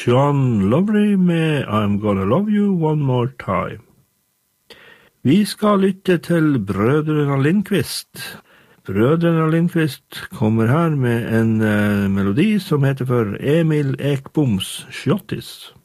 Sean Lowery med I'm Gonna Love You One More Time. Vi skal lytte til Brødrene Lindqvist. Brødrene Lindqvist kommer her med en melodi som heter for Emil Ekboms Sjottis.